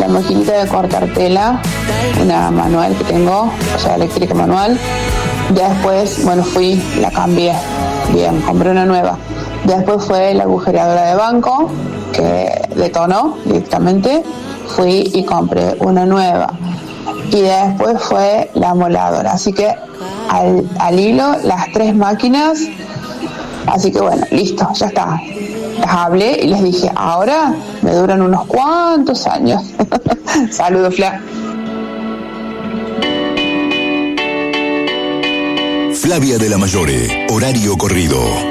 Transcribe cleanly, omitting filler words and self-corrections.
maquinita de cortar tela, una manual que tengo, o sea, eléctrica manual. Ya después, bueno, fui, la cambié, bien, compré una nueva. Después fue la agujereadora de banco, que detonó directamente, fui y compré una nueva. Y después fue la moladora, así que al hilo las 3 máquinas. Así que bueno, listo, ya está. Les hablé y les dije, ahora me duran unos cuantos años. Saludos, Fla. Flavia de la Mayore, horario corrido.